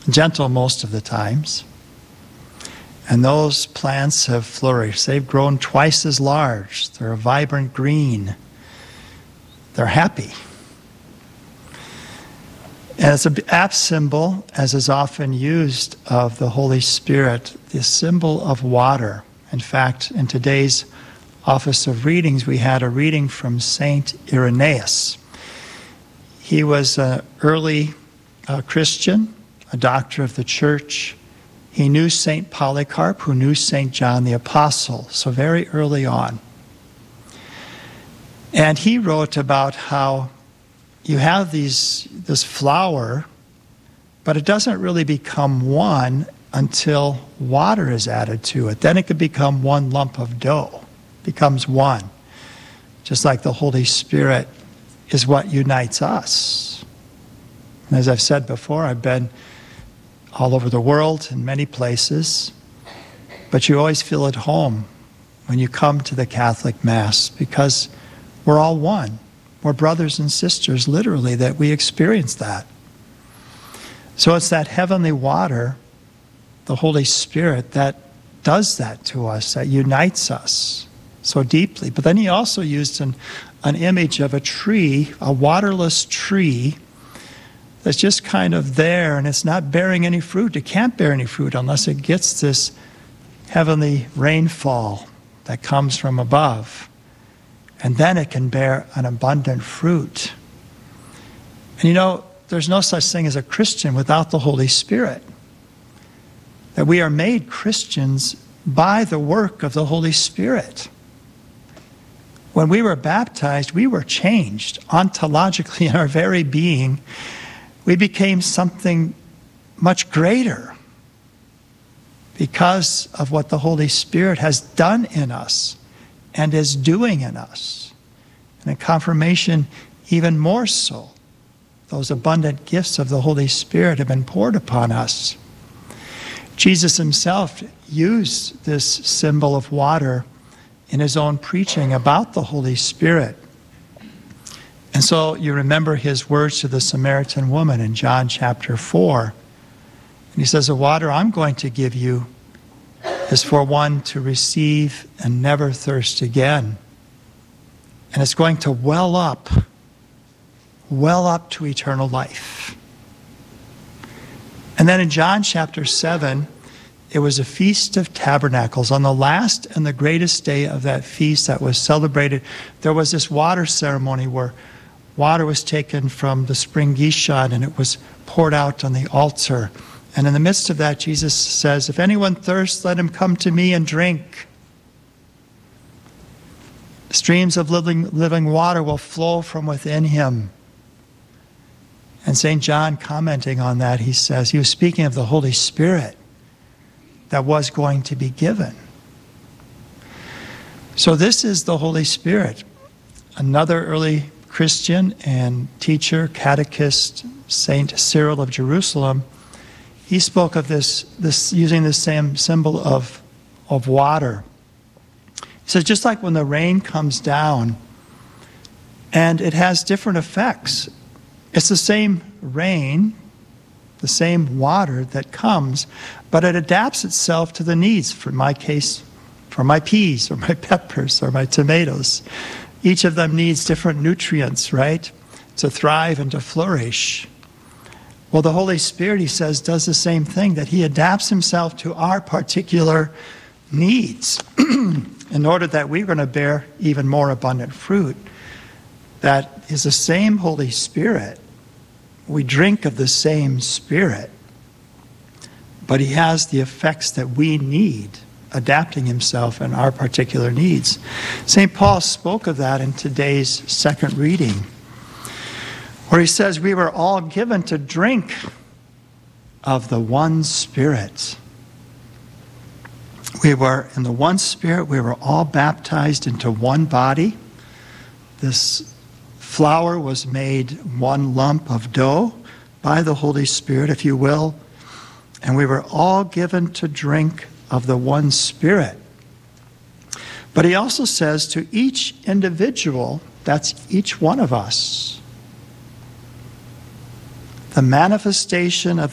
gentle most of the times. And those plants have flourished. They've grown twice as large. They're a vibrant green. They're happy. And it's an apt symbol, as is often used, of the Holy Spirit, the symbol of water. In fact, in today's Office of Readings, we had a reading from Saint Irenaeus. He was an early Christian, a doctor of the church. He knew Saint Polycarp, who knew Saint John the Apostle, so very early on. And he wrote about how you have this flower, but it doesn't really become one until water is added to it. Then it could become one lump of dough, becomes one. Just like the Holy Spirit is what unites us. And as I've said before, I've been all over the world in many places, but you always feel at home when you come to the Catholic Mass because we're all one. We're brothers and sisters, literally, that we experience that. So it's that heavenly water, the Holy Spirit, that does that to us, that unites us so deeply. But then he also used an image of a tree, a waterless tree, that's just kind of there, and it's not bearing any fruit. It can't bear any fruit unless it gets this heavenly rainfall that comes from above. And then it can bear an abundant fruit. And you know, there's no such thing as a Christian without the Holy Spirit. That we are made Christians by the work of the Holy Spirit. When we were baptized, we were changed ontologically in our very being. We became something much greater because of what the Holy Spirit has done in us and is doing in us. And in confirmation, even more so. Those abundant gifts of the Holy Spirit have been poured upon us. Jesus himself used this symbol of water in his own preaching about the Holy Spirit. And so you remember his words to the Samaritan woman in John chapter 4. And he says, the water I'm going to give you is for one to receive and never thirst again. And it's going to well up to eternal life. And then in John chapter 7, it was a Feast of Tabernacles. On the last and the greatest day of that feast that was celebrated, there was this water ceremony where water was taken from the spring Gishon and it was poured out on the altar. And in the midst of that, Jesus says, if anyone thirsts, let him come to me and drink. Streams of living water will flow from within him. And St. John, commenting on that, he says, he was speaking of the Holy Spirit that was going to be given. So this is the Holy Spirit. Another early Christian and teacher, catechist, Saint Cyril of Jerusalem, he spoke of this using the same symbol of water. He says, just like when the rain comes down, and it has different effects. It's the same rain, the same water that comes, but it adapts itself to the needs, for my case, for my peas or my peppers or my tomatoes. Each of them needs different nutrients, right, to thrive and to flourish. Well, the Holy Spirit, he says, does the same thing, that he adapts himself to our particular needs in order that we're going to bear even more abundant fruit. That is the same Holy Spirit. We drink of the same Spirit, but he has the effects that we need, adapting himself in our particular needs. St. Paul spoke of that in today's second reading, where he says, we were all given to drink of the one Spirit. We were in the one Spirit, we were all baptized into one body. This flour was made one lump of dough by the Holy Spirit, if you will, and we were all given to drink of the one Spirit. But he also says to each individual, that's each one of us, the manifestation of